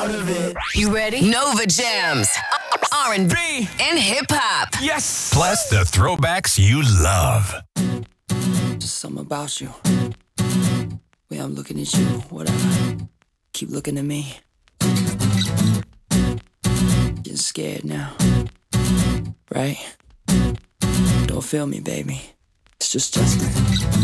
part of it. You ready? Nova Jams, R&B, and hip hop. Yes. Plus the throwbacks you love. Just something about you. Way I'm looking at you, whatever. Keep looking at me. Getting scared now. Right? Don't feel me, baby. It's just Justin.